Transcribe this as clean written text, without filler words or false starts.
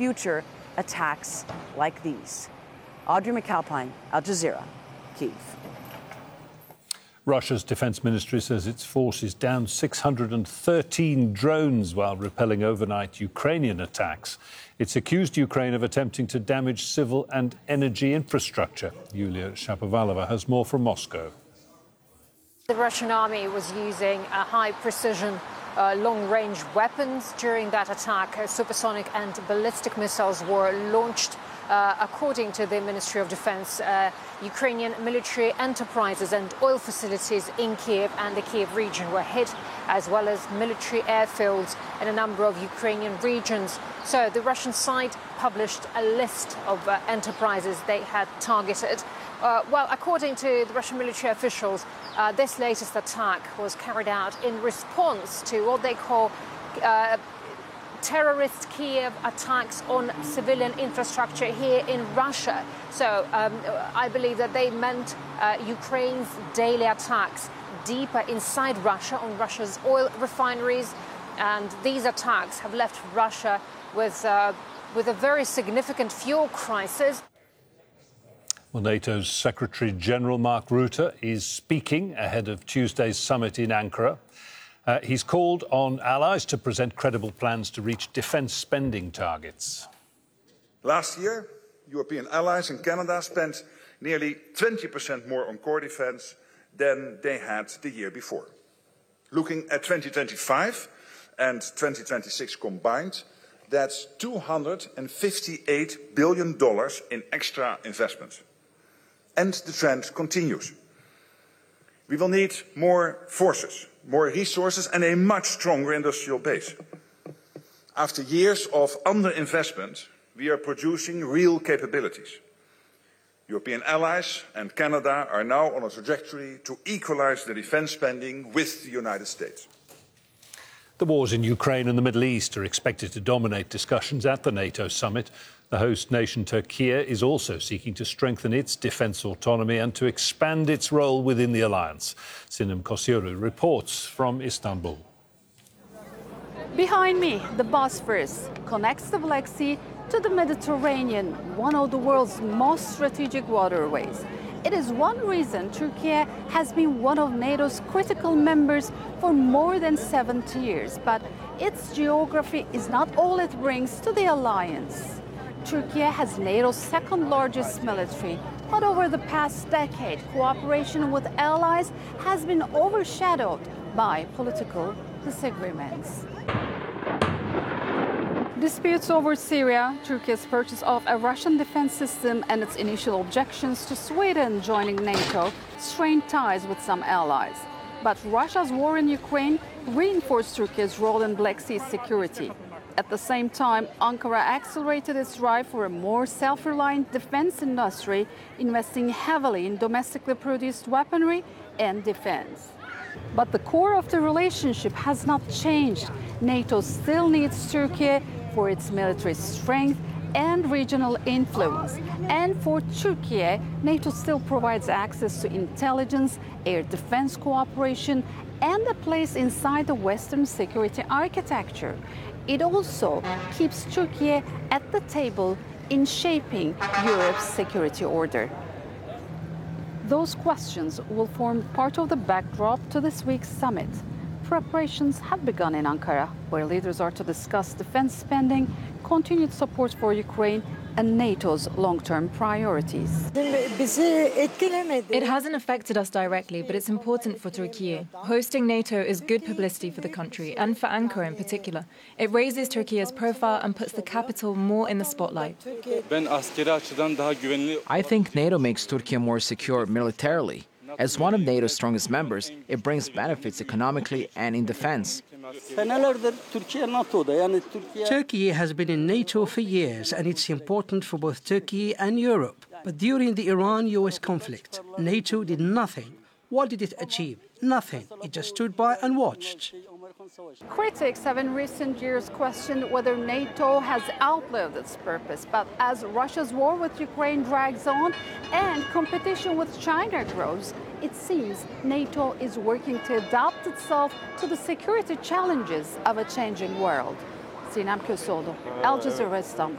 future attacks like these. Audrey McAlpine, Al Jazeera, Kyiv. Russia's defense ministry says its forces downed 613 drones while repelling overnight Ukrainian attacks. It's accused Ukraine of attempting to damage civil and energy infrastructure. Yulia Shapovalova has more from Moscow. The Russian army was using high-precision, long-range weapons during that attack. Supersonic and ballistic missiles were launched. According to the Ministry of Defense, Ukrainian military enterprises and oil facilities in Kyiv and the Kyiv region were hit, as well as military airfields in a number of Ukrainian regions. So the Russian side published a list of enterprises they had targeted. Well, according to the Russian military officials, this latest attack was carried out in response to what they call terrorist Kiev attacks on civilian infrastructure here in Russia. So I believe that they meant Ukraine's daily attacks deeper inside Russia on Russia's oil refineries. And these attacks have left Russia with a very significant fuel crisis. Well, NATO's Secretary General Mark Rutte is speaking ahead of Tuesday's summit in Ankara. He's called on allies to present credible plans to reach defence spending targets. Last year, European allies and Canada spent nearly 20% more on core defence than they had the year before. Looking at 2025 and 2026 combined, that's $258 billion in extra investment. And the trend continues. We will need more forces, more resources and a much stronger industrial base. After years of underinvestment, we are producing real capabilities. European allies and Canada are now on a trajectory to equalize the defense spending with the United States. The wars in Ukraine and the Middle East are expected to dominate discussions at the NATO summit. The host nation, Turkey, is also seeking to strengthen its defence autonomy and to expand its role within the alliance. Sinem Kosciuszko reports from Istanbul. Behind me, the Bosphorus connects the Black Sea to the Mediterranean, one of the world's most strategic waterways. It is one reason Turkey has been one of NATO's critical members for more than 70 years. But its geography is not all it brings to the alliance. Turkey has NATO's second largest military, but over the past decade, cooperation with allies has been overshadowed by political disagreements. Disputes over Syria, Turkey's purchase of a Russian defense system and its initial objections to Sweden joining NATO strained ties with some allies. But Russia's war in Ukraine reinforced Turkey's role in Black Sea security. At the same time, Ankara accelerated its drive for a more self-reliant defense industry, investing heavily in domestically produced weaponry and defense. But the core of the relationship has not changed. NATO still needs Turkey for its military strength and regional influence. And for Turkey, NATO still provides access to intelligence, air defense cooperation, and a place inside the Western security architecture. It also keeps Turkey at the table in shaping Europe's security order. Those questions will form part of the backdrop to this week's summit. Preparations have begun in Ankara, where leaders are to discuss defense spending, continued support for Ukraine, and NATO's long-term priorities. It hasn't affected us directly, but it's important for Turkey. Hosting NATO is good publicity for the country, and for Ankara in particular. It raises Turkey's profile and puts the capital more in the spotlight. I think NATO makes Turkey more secure militarily. As one of NATO's strongest members, it brings benefits economically and in defense. Turkey has been in NATO for years, and it's important for both Turkey and Europe. But during the Iran-US conflict, NATO did nothing. What did it achieve? Nothing. It just stood by and watched. Critics have in recent years questioned whether NATO has outlived its purpose. But as Russia's war with Ukraine drags on and competition with China grows, it seems NATO is working to adapt itself to the security challenges of a changing world. Sinem Kosciuszko, Al Jazeera, Istanbul.